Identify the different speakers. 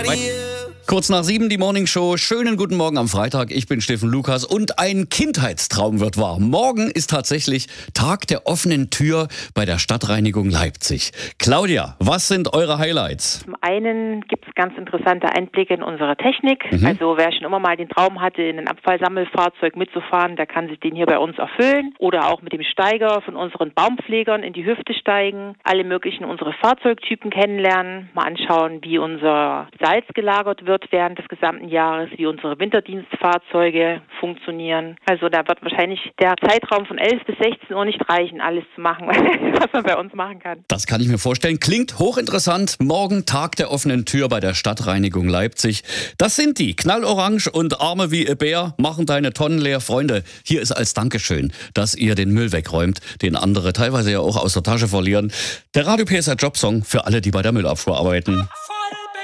Speaker 1: Kurz nach 7 die Morning Show. Schönen guten Morgen am Freitag. Ich bin Steffen Lukas und ein Kindheitstraum wird wahr. Morgen ist tatsächlich Tag der offenen Tür bei der Stadtreinigung Leipzig. Claudia, was sind eure Highlights?
Speaker 2: Zum einen gibt es ganz interessante Einblicke in unsere Technik. Also wer schon immer mal den Traum hatte, in ein Abfallsammelfahrzeug mitzufahren, der kann sich den hier bei uns erfüllen. Oder auch mit dem Steiger von unseren Baumpflegern in die Hüfte steigen. Alle möglichen unsere Fahrzeugtypen kennenlernen. Mal anschauen, wie unser Salz gelagert wird während des gesamten Jahres, wie unsere Winterdienstfahrzeuge funktionieren. Also da wird wahrscheinlich der Zeitraum von 11 bis 16 Uhr nicht reichen, alles zu machen, was man bei uns machen kann.
Speaker 1: Das kann ich mir vorstellen. Klingt hochinteressant. Morgen Tag der offenen Tür bei der Stadtreinigung Leipzig. Das sind die. Knallorange und Arme wie ein Bär machen deine Tonnen leer. Freunde, hier ist als Dankeschön, dass ihr den Müll wegräumt, den andere teilweise ja auch aus der Tasche verlieren. Der Radio PSR Jobsong für alle, die bei der Müllabfuhr arbeiten.